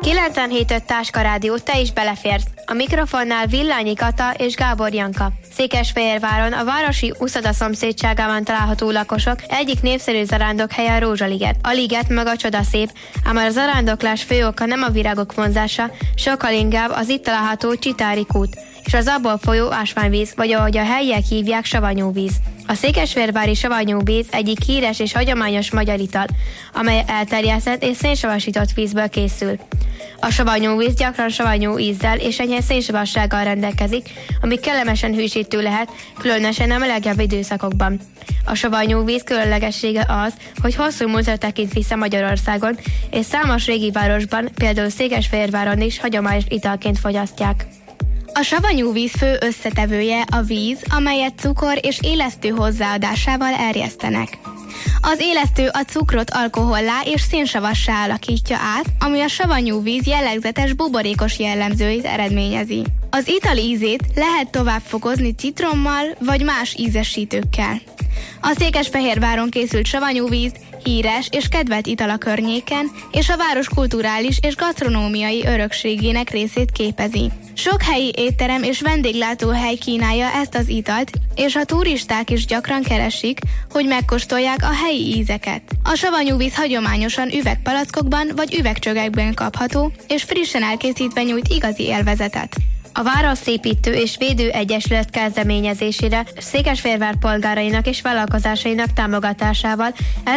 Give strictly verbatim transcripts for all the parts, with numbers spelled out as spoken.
kilencvenhét öt Táska Rádió, te is beleférsz. A mikrofonnál Villányi Kata és Gábor Janka. Székesfehérváron a városi uszoda szomszédságában található lakosok egyik népszerű zarándokhelye a Rózsaliget. A liget meg a csodaszép, ám a zarándoklás fő oka nem a virágok vonzása, sokkal inkább az itt található Csitári kút, és az abból folyó ásványvíz, vagy ahogy a helyiek hívják, savanyúvíz. A székesfehérvári savanyúvíz egyik híres és hagyományos magyar ital, amely elterjesztett és szénsavasított vízből készül. A savanyúvíz gyakran savanyú ízzel és enyhe szénsavassággal rendelkezik, ami kellemesen hűsítő lehet, különösen a melegebb időszakokban. A savanyúvíz különlegessége az, hogy hosszú múltra tekint vissza Magyarországon, és számos régi városban, például Székesfehérváron is hagyományos italként fogyasztják. A savanyúvíz fő összetevője a víz, amelyet cukor és élesztő hozzáadásával erjesztenek. Az élesztő a cukrot alkohollá és szénsavassá alakítja át, ami a savanyúvíz jellegzetes buborékos jellemzőit eredményezi. Az ital ízét lehet tovább fokozni citrommal vagy más ízesítőkkel. A Székesfehérváron készült savanyúvíz híres és kedvelt ital a környéken, és a város kulturális és gasztronómiai örökségének részét képezi. Sok helyi étterem és vendéglátóhely kínálja ezt az italt, és a turisták is gyakran keresik, hogy megkóstolják a helyi ízeket. A savanyúvíz hagyományosan üvegpalackokban vagy üvegcsögekben kapható, és frissen elkészítve nyújt igazi élvezetet. A Városszépítő és Védő Egyesület kezdeményezésére Székesfehérvár polgárainak és vállalkozásainak támogatásával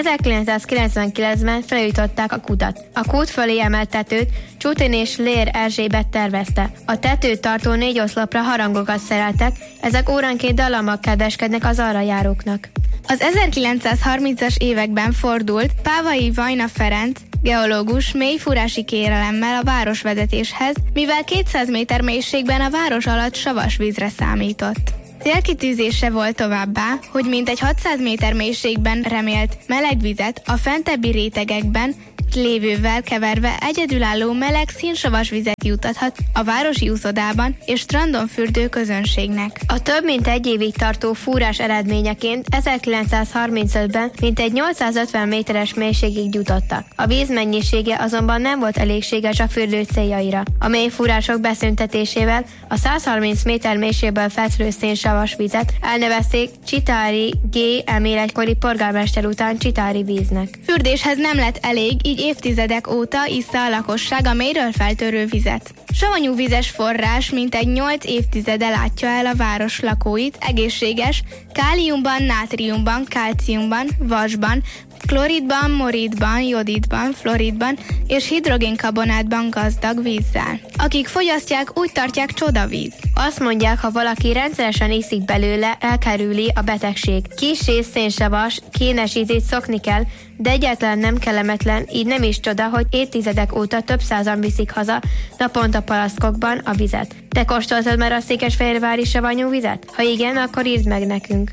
ezerkilencszázkilencvenkilencben felújították a kutat. A kút fölé emelt tetőt Csutin és Lér Erzsébet tervezte. A tetőt tartó négy oszlopra harangokat szereltek, ezek óránként dallammal kedveskednek az arra járóknak. Az ezerkilencszázharmincas években fordult Pávai Vajna Ferenc, geológus mélyfúrási kérelemmel a városvezetéshez, mivel kétszáz méter mélységben a város alatt savas vízre számított. Célkitűzése volt továbbá, hogy mintegy hatszáz méter mélységben remélt meleg vizet a fentebbi rétegekben lévővel keverve egyedülálló meleg színsavas vizet juttathat a városi úszodában és strandon fürdő közönségnek. A több mint egy évig tartó fúrás eredményeként ezerkilencszázharmincötben mintegy nyolcszázötven méteres mélységig jutottak. A víz mennyisége azonban nem volt elégséges a fürdő céljaira. A mélyfúrások beszüntetésével a száz harminc méter mélységből felszülő szénsavas vizet elnevezték Csitári G. Emil egykori polgármester után Csitári víznek. Fürdéshez nem lett elég, így évtizedek óta issza a lakosság a mélyről feltörő vizet. Savanyúvizes forrás mintegy nyolc évtizede látja el a város lakóit egészséges, káliumban, nátriumban, kálciumban, vasban, kloridban, moridban, jodidban, floridban és hidrogénkarbonátban gazdag vízzel. Akik fogyasztják, úgy tartják csodavíz. Azt mondják, ha valaki rendszeresen iszik belőle, elkerüli a betegség. Kis és szénsavas, kénes ízét szokni kell, de egyáltalán nem kellemetlen, így nem is csoda, hogy évtizedek óta több százan viszik haza naponta palaszkokban a vizet. Te kóstoltad már a székesfehérvári savanyúvizet? Ha igen, akkor írd meg nekünk.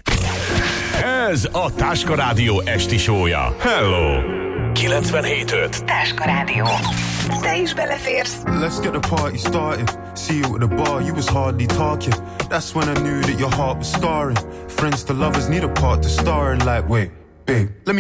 Ez a Táska Rádió esti show-ja. Hello! kilencvenhét öt Táska Rádió. Te is beleférsz. Let's get the party started. See you at the bar, you was hardly talking. That's when I knew that your heart was scarring. Friends to lovers need a part to star in, like, wait, babe, let me